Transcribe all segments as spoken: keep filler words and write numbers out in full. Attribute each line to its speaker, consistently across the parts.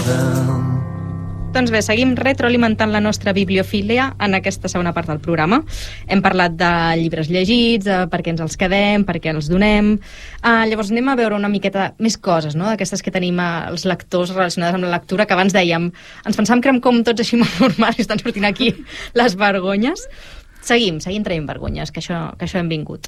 Speaker 1: Isabel.
Speaker 2: Doncs bé, seguim retroalimentant la nostra bibliofília en aquesta segona part del programa. Hem parlat de llibres llegits, de per què ens els quedem, per què els donem. Uh, llavors anem a veure una miqueta més coses, no?, d'aquestes que tenim uh, els lectors relacionades amb la lectura, que abans dèiem, ens pensàvem que érem com tots així molt normals i estan sortint aquí les vergonyes. Seguim, seguim traient vergonyes, que això, que això hem vingut.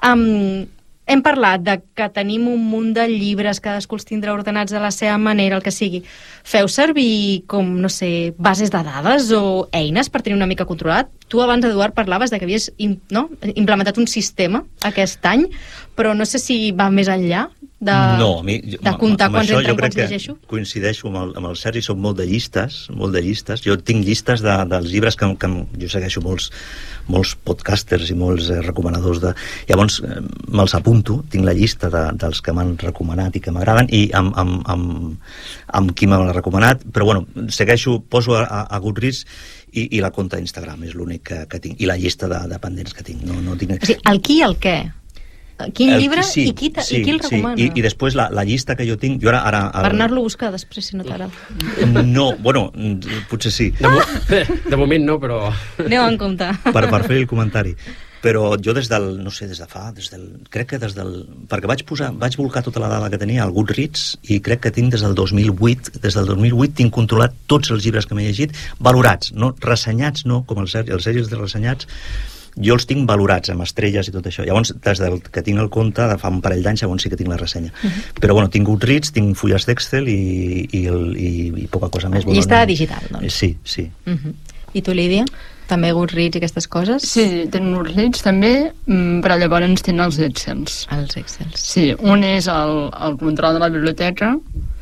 Speaker 2: Um, Hem parlat de que tenim un munt de llibres, cadascú els tindrà ordenats de la seva manera, el que sigui. Feu servir, com, no sé, bases de dades o eines per tenir una mica controlat? Tu abans, Eduard, parlaves de que havies no, implementat un sistema aquest any, però no sé si va més enllà de,
Speaker 3: no, a mi, jo,
Speaker 2: de comptar
Speaker 3: amb, amb
Speaker 2: quants
Speaker 3: això,
Speaker 2: entren,
Speaker 3: jo crec
Speaker 2: quants llegeixo?
Speaker 3: Coincideixo amb el, amb el Sergi, soc molt de llistes, molt de llistes. Jo tinc llistes de, dels llibres que, que jo segueixo molts, molts podcasters i molts eh, recomanadors de... Llavors eh, me'ls apunto, tinc la llista de, dels que m'han recomanat i que m'agraden i amb, amb, amb, amb qui m'ha recomanat, però bueno, segueixo, poso a, a Goodreads i, i la compte d'Instagram, és l'únic que, que tinc, i la llista de, de pendents que tinc. No, no tinc...
Speaker 2: O sigui, el qui i el què? Quin
Speaker 3: el,
Speaker 2: llibre
Speaker 3: sí,
Speaker 2: i, qui ta,
Speaker 3: sí,
Speaker 2: i qui el recomana?
Speaker 3: Sí. I, I després la, la llista que jo tinc... Jo ara, ara,
Speaker 2: per anar-lo a buscar després, si no t'agrada.
Speaker 3: No, bueno, potser sí.
Speaker 4: De, mo de moment no, però...
Speaker 2: Aneu en compte.
Speaker 3: Per, per fer el comentari. Però jo des del, no sé, des de fa, des del, crec que des del... Perquè vaig posar, vaig volcar tota la dada que tenia al Goodreads i crec que tinc des del dos mil vuit, des del dos mil vuit tinc controlat tots els llibres que m'he llegit, valorats, no ressenyats, no, com els, els sèries de ressenyats, jo els tinc valorats amb estrelles i tot això. Llavors, des del que tinc el compte de fa un parell d'anys, llavors sí que tinc la ressenya. Uh -huh. Però bueno, tinc Goodreads, tinc fulles d'Excel i, i, el, i, i poca cosa més.
Speaker 2: Llista
Speaker 3: bueno,
Speaker 2: digital, doncs.
Speaker 3: Sí, sí.
Speaker 2: Uh -huh. I tu, Lídia? També Goodreads i aquestes coses?
Speaker 5: Sí, tenen Goodreads també, però llavors tenen els Excels.
Speaker 2: Els Excels.
Speaker 5: Sí, un és el, el control de la biblioteca,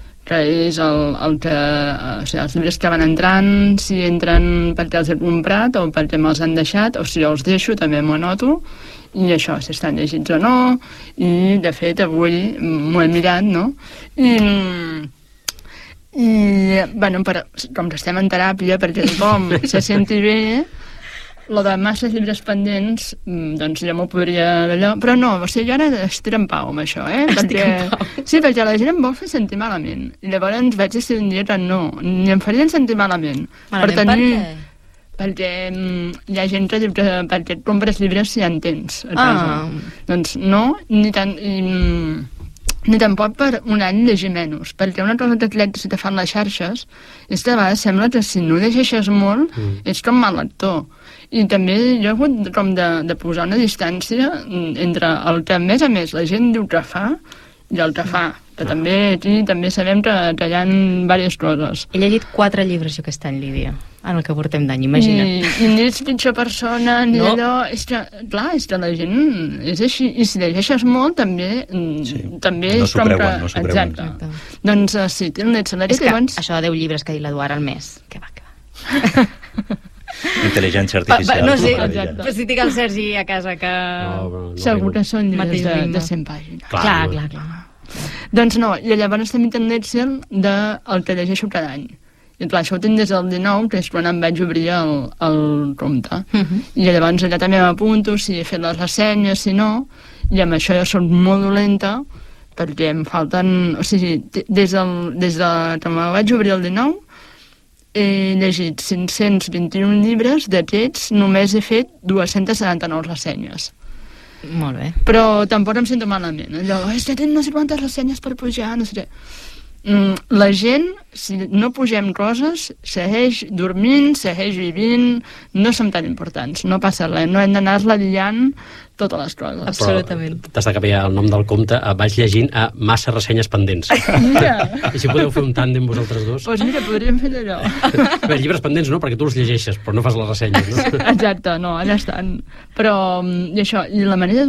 Speaker 5: que és el, el que, o sigui, els llibres que van entrant, si entren perquè els he comprat o perquè me'ls han deixat, o si jo els deixo també m'ho anoto, i això, si estan llegits o no, i de fet avui m'ho he mirat, no? I, i bueno, però, com que estem en teràpia, perquè tothom se senti bé, lo de massa llibres pendents, doncs jo m'ho podria d'allò, però no, o sigui, jo ara estic en pau amb això, eh?
Speaker 2: Estic
Speaker 5: perquè,
Speaker 2: en pau.
Speaker 5: Sí, perquè la gent em vol fer sentir malament, i llavors vaig decidir un dia que no, ni em farien sentir malament.
Speaker 2: Malament
Speaker 5: per, tenir,
Speaker 2: per què?
Speaker 5: Perquè mm, hi ha gent que diu que perquè et compres llibres si en tens a casa.
Speaker 2: Ah.
Speaker 5: Doncs no, ni tant... I, mm, ni tampoc per un any llegir menys, perquè una cosa que crec que si te fan les xarxes és que a vegades sembla que si no llegeixes molt mm. ets com mal lector. I també jo he hagut com de, de posar una distància entre el que a més a més la gent diu que fa i el que fa, que també aquí també sabem que, que hi ha diverses coses.
Speaker 2: He llegit quatre llibres jo aquest any, Lídia, en el que portem d'any, imagina't.
Speaker 5: I, i ni ets pitjor persona ni
Speaker 2: no.
Speaker 5: allò, és que, clar, és que la gent és així, i si llegeixes molt també sí. també
Speaker 3: no
Speaker 5: és com
Speaker 3: creuen,
Speaker 5: que
Speaker 3: no s'ho creuen.
Speaker 5: exacte. Doncs uh, sí, té un net salari
Speaker 2: és que
Speaker 5: llavors...
Speaker 2: això de deu llibres que ha dit l'Eduard al mes, que va, que va.
Speaker 3: Intel·ligència artificial.
Speaker 2: Pa, pa, no sé,
Speaker 5: exacte.
Speaker 2: però si tinc el Sergi a casa que...
Speaker 4: No, no, no,
Speaker 5: segur que són llibres
Speaker 2: Mateix
Speaker 5: de,
Speaker 2: ritme.
Speaker 5: de cent pàgines.
Speaker 4: Clar,
Speaker 2: Clar,
Speaker 4: no.
Speaker 2: clar, clar.
Speaker 5: Doncs no, i llavors també tinc l'Excel del que llegeixo cada any. I clar, això ho tinc des del dinou, que és quan em vaig obrir el, el compte.
Speaker 2: Uh -huh.
Speaker 5: I llavors allà també m'apunto si he fet les ressenyes, si no, i amb això jo soc molt dolenta, perquè em falten... O sigui, des, del, des de que me vaig obrir el dinou, he llegit cinc-cents vint-i-un llibres, d'aquests només he fet dues-centes setanta-nou ressenyes.
Speaker 2: Molt bé.
Speaker 5: Però tampoc em sento malament. Allò, és que tenen no sé quantes ressenyes per pujar, no sé què. Mm, la gent, si no pugem coses, segueix dormint, segueix vivint, no som tan importants, no passa res, no hem d'anar-la liant totes les coses.
Speaker 2: Absolutament.
Speaker 4: T'has de canviar el nom del compte a vaig llegint a massa ressenyes pendents.
Speaker 5: Mira,
Speaker 4: I si podeu fer un tàndem vosaltres dos.
Speaker 5: doncs mira, podríem fer allò.
Speaker 4: Bé, llibres pendents no, perquè tu els llegeixes, però no fas les ressenyes, no?
Speaker 5: Exacte, no, allà estan. Però, mm, i això, i la manera